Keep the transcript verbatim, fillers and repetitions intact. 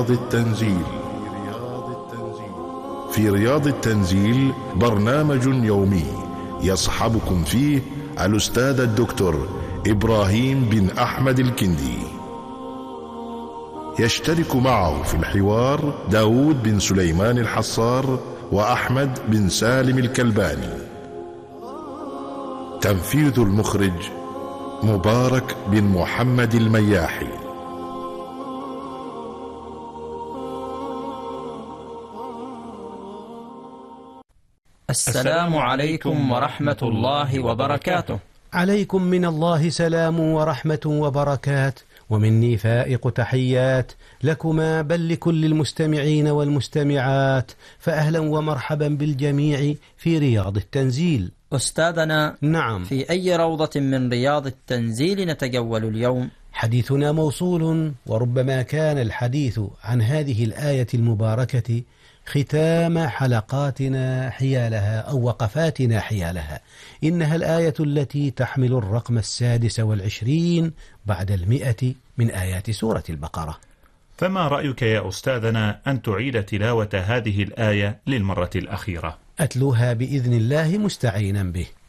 التنزيل. في رياض التنزيل برنامج يومي يصحبكم فيه الأستاذ الدكتور إبراهيم بن أحمد الكندي. يشترك معه في الحوار داود بن سليمان الحصار وأحمد بن سالم الكلباني. تنفيذ المخرج مبارك بن محمد المياحي. السلام عليكم ورحمة الله وبركاته. عليكم من الله سلام ورحمة وبركات، ومني فائق تحيات لكما بل لكل المستمعين والمستمعات، فأهلا ومرحبا بالجميع في رياض التنزيل. أستاذنا، نعم، في أي روضة من رياض التنزيل نتجول اليوم؟ حديثنا موصول، وربما كان الحديث عن هذه الآية المباركة ختام حلقاتنا حيالها أو وقفاتنا حيالها. إنها الآية التي تحمل الرقم السادس والعشرين بعد المئة من آيات سورة البقرة. فما رأيك يا أستاذنا أن تعيد تلاوة هذه الآية للمرة الأخيرة؟ أتلوها بإذن الله مستعينا به.